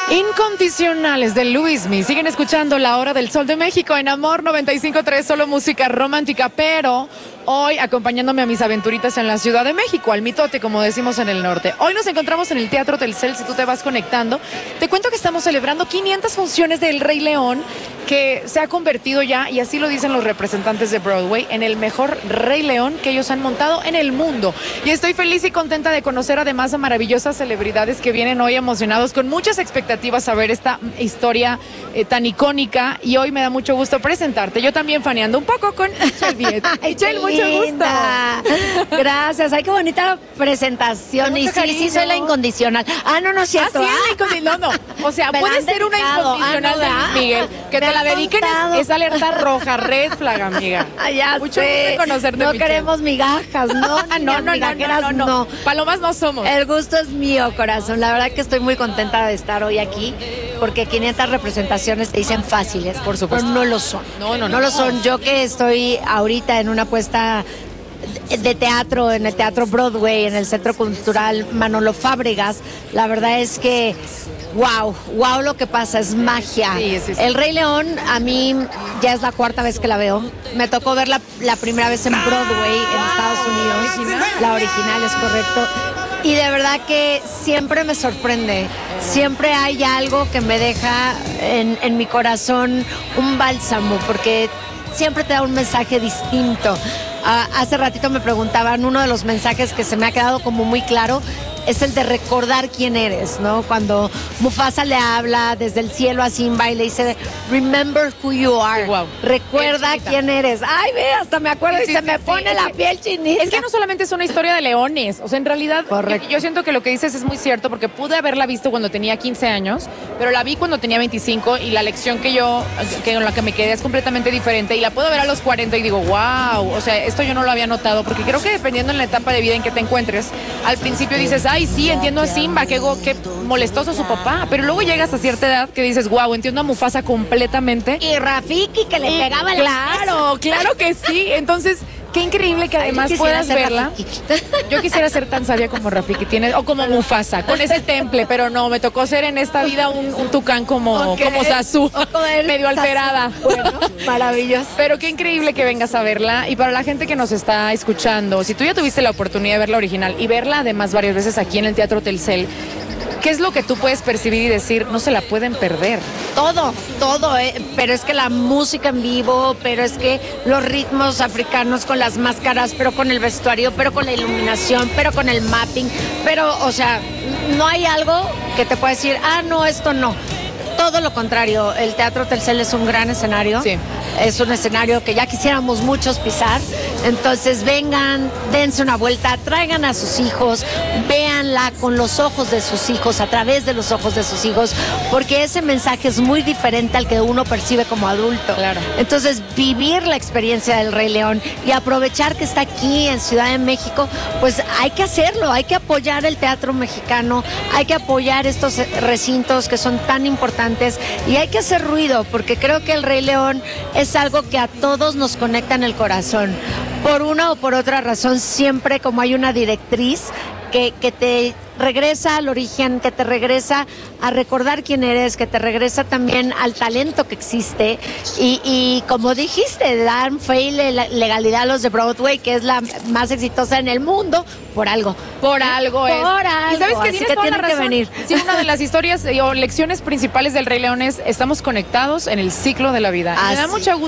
Incondicionales de Luismi. Siguen escuchando La Hora del Sol de México en Amor 95.3, solo música romántica, pero hoy acompañándome a mis aventuritas en la Ciudad de México, al mitote, como decimos en el norte. Hoy nos encontramos en el Teatro Telcel, si tú te vas conectando. Te cuento que estamos celebrando 500 funciones del Rey León, que se ha convertido ya, y así lo dicen los representantes de Broadway, en el mejor Rey León que ellos han montado en el mundo. Y estoy feliz y contenta de conocer además a maravillosas celebridades que vienen hoy emocionados, con muchas expectativas a ver esta historia tan icónica. Y hoy me da mucho gusto presentarte. Yo también faneando un poco con Itzel Viet. Itzel, mucho gusto. Gracias. Ay, qué bonita presentación. Y sí, soy la incondicional. No es cierto. No. O sea, puede ser una incondicional de Luis Miguel. Que te la dediquen es alerta roja, red flag, amiga. Ya mucho gusto conocerte, No Michelle. queremos migajas, no. Palomas no somos. El gusto es mío, corazón. La verdad que estoy muy contenta de estar hoy aquí, porque 500 representaciones te dicen fáciles, por supuesto, pero no lo son. No lo son. Yo que estoy ahorita en una puesta de teatro, en el Teatro Broadway, en el Centro Cultural Manolo Fábregas, la verdad es que wow lo que pasa, es magia. Sí. El Rey León, a mí ya es la cuarta vez que la veo. Me tocó verla la primera vez en Broadway, en Estados Unidos. La original, es correcto. Y de verdad que siempre me sorprende. Siempre hay algo que me deja en mi corazón un bálsamo, porque siempre te da un mensaje distinto. Hace ratito me preguntaban, uno de los mensajes que se me ha quedado como muy claro es el de recordar quién eres, ¿no? Cuando Mufasa le habla desde el cielo a Simba y le dice, remember who you are. Wow. Recuerda quién eres. Ay, ve, hasta me acuerdo y se me pone la piel chinita. Es que no solamente es una historia de leones, o sea, en realidad, correcto. Yo siento que lo que dices es muy cierto, porque pude haberla visto cuando tenía 15 años, pero la vi cuando tenía 25 y la lección con la que me quedé es completamente diferente, y la puedo ver a los 40 y digo, wow, o sea, esto yo no lo había notado, porque creo que dependiendo en la etapa de vida en que te encuentres, al principio dices, ay, sí, entiendo a Simba, qué molestoso su papá, pero luego llegas a cierta edad que dices, wow, entiendo a Mufasa completamente. Y Rafiki, que le pegaba Claro que sí. Entonces, qué increíble que además puedas verla. Yo quisiera ser tan sabia como Rafiki tiene, o como Mufasa, con ese temple, pero no, me tocó ser en esta vida un tucán como Sasu, medio alterada. Bueno, maravilloso. Pero qué increíble que vengas a verla. Y para la gente que nos está escuchando, si tú ya tuviste la oportunidad de ver la original y verla además varias veces aquí en el Teatro Telcel, ¿qué es lo que tú puedes percibir y decir, no se la pueden perder? Todo, pero es que la música en vivo, pero es que los ritmos africanos con las máscaras, pero con el vestuario, pero con la iluminación, pero con el mapping, pero, o sea, no hay algo que te pueda decir, no, esto no. Todo lo contrario, el Teatro Telcel es un gran escenario. Sí. Es un escenario que ya quisiéramos muchos pisar. Entonces vengan, dense una vuelta, traigan a sus hijos, véanla con los ojos de sus hijos, a través de los ojos de sus hijos, porque ese mensaje es muy diferente al que uno percibe como adulto. Claro. Entonces, vivir la experiencia del Rey León y aprovechar que está aquí en Ciudad de México, pues hay que hacerlo, hay que apoyar el teatro mexicano, hay que apoyar estos recintos que son tan importantes y hay que hacer ruido, porque creo que el Rey León es algo que a todos nos conecta en el corazón. Por una o por otra razón, siempre como hay una directriz que te regresa al origen, que te regresa a recordar quién eres, que te regresa también al talento que existe y como dijiste, dan fe y legalidad a los de Broadway, que es la más exitosa en el mundo, por algo. Por algo es. Y sabes que así que tienen que venir. Sí, una de las historias o lecciones principales del Rey León es, estamos conectados en el ciclo de la vida. Me da mucho gusto